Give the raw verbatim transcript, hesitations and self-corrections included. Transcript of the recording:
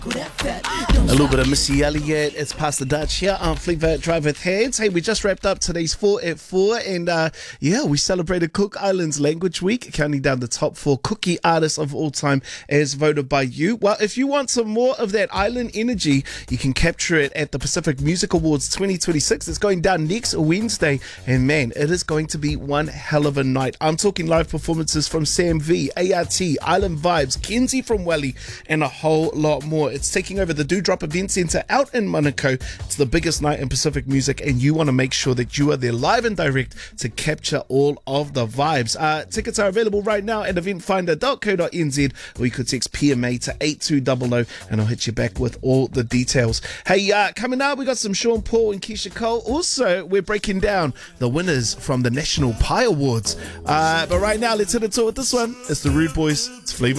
A little bit of Missy Elliott. It's past the Dutch here on Fleetwood Drive with Hands. Hey, we just wrapped up today's four at four, and uh, yeah, we celebrated Cook Islands Language Week, counting down the top four cookie artists of all time as voted by you. Well, if you want some more of that island energy, you can capture it at the Pacific Music Awards twenty twenty-six. It's going down next Wednesday, and man, it is going to be one hell of a night. I'm talking live performances from Sam V, A R T, Island Vibes, Kenzie from Welly, and a whole lot more. It's taking over the Dewdrop Event Centre out in Manukau. It's the biggest night in Pacific music, and you want to make sure that you are there live and direct to capture all of the vibes. Uh, tickets are available right now at event finder dot co dot n z, or you could text P M A to eight two zero zero and I'll hit you back with all the details. Hey, uh, coming up, we got some Sean Paul and Keisha Cole. Also, we're breaking down the winners from the National Pie Awards. Uh, but right now, let's hit it to with this one. It's the Rude Boys. It's Flavor.